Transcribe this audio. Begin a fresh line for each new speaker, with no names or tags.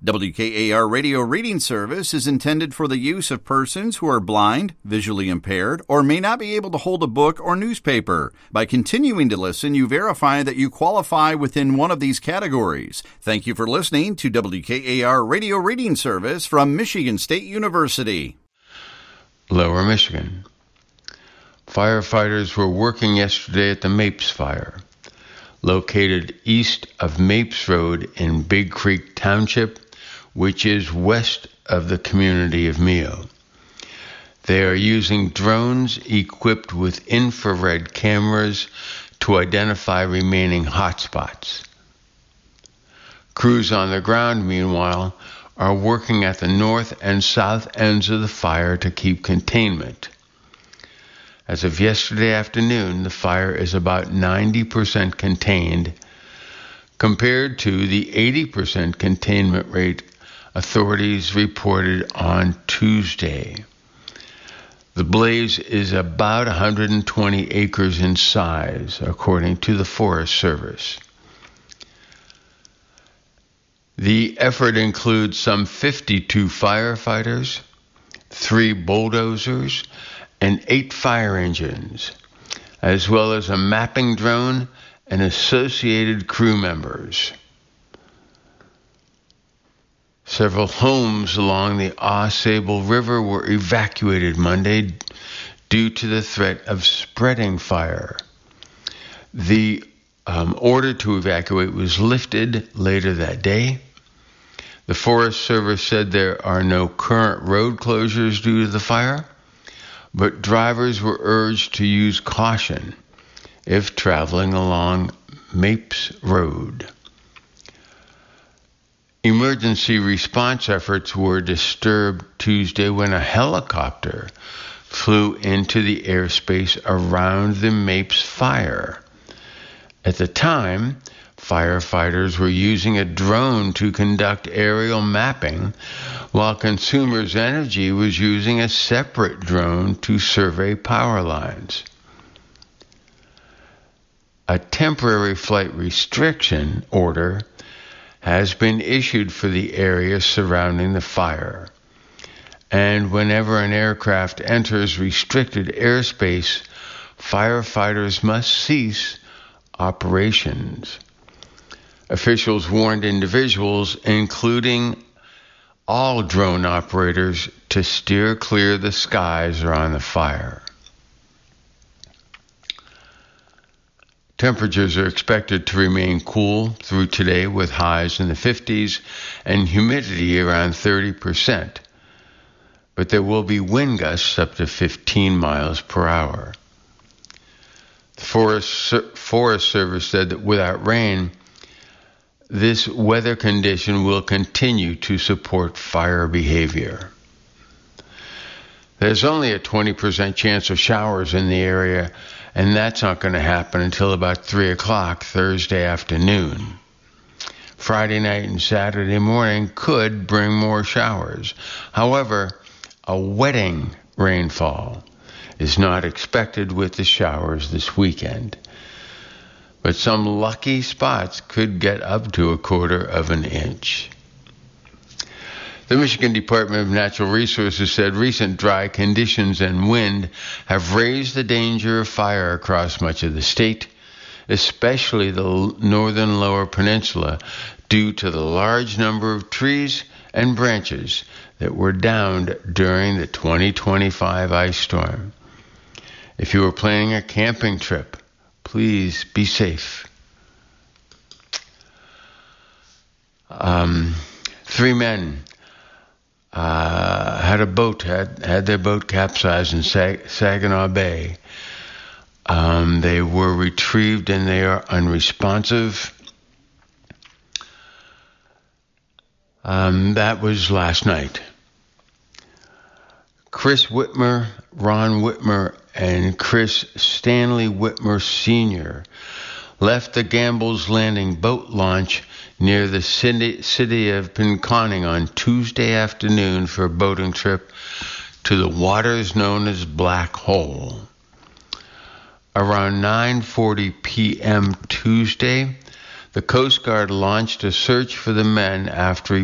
WKAR Radio Reading Service is intended for the use of persons who are blind, visually impaired, or may not be able to hold a book or newspaper. By continuing to listen, you verify that you qualify within one of these categories. Thank you for listening to WKAR Radio Reading Service from Michigan State University.
Lower Michigan. Firefighters were working yesterday at the Mapes Fire, located east of Mapes Road in Big Creek Township, which is west of the community of Mio. They are using drones equipped with infrared cameras to identify remaining hotspots. Crews on the ground, meanwhile, are working at the north and south ends of the fire to keep containment. As of yesterday afternoon, the fire is about 90% contained compared to the 80% containment rate authorities reported on Tuesday. The blaze is about 120 acres in size, according to the Forest Service. The effort includes some 52 firefighters, 3 bulldozers, and 8 fire engines, as well as a mapping drone and associated crew members. Several homes along the AuSable River were evacuated Monday due to the threat of spreading fire. The order to evacuate was lifted later that day. The Forest Service said there are no current road closures due to the fire, but drivers were urged to use caution if traveling along Mapes Road. Emergency response efforts were disturbed Tuesday when a helicopter flew into the airspace around the Mapes fire. At the time, firefighters were using a drone to conduct aerial mapping, while Consumers Energy was using a separate drone to survey power lines. A temporary flight restriction order has been issued for the area surrounding the fire, and whenever an aircraft enters restricted airspace, firefighters must cease operations. Officials warned individuals, including all drone operators, to steer clear the skies around the fire. Temperatures are expected to remain cool through today with highs in the 50s and humidity around 30%, but there will be wind gusts up to 15 miles per hour. The Forest Service said that without rain, this weather condition will continue to support fire behavior. There's only a 20% chance of showers in the area, and that's not going to happen until about 3 o'clock Thursday afternoon. Friday night and Saturday morning could bring more showers. However, a wetting rainfall is not expected with the showers this weekend. But some lucky spots could get up to a quarter of an inch. The Michigan Department of Natural Resources said recent dry conditions and wind have raised the danger of fire across much of the state, especially the northern lower peninsula, due to the large number of trees and branches that were downed during the 2025 ice storm. If you are planning a camping trip, please be safe. 3 men had their boat capsized in Saginaw Bay. They were retrieved and they are unresponsive. That was last night. Chris Whitmer, Ron Whitmer, and Chris Stanley Whitmer Sr. left the Gamble's Landing boat launch near the city of Pinconning on Tuesday afternoon for a boating trip to the waters known as Black Hole. Around 9:40 p.m. Tuesday, the Coast Guard launched a search for the men after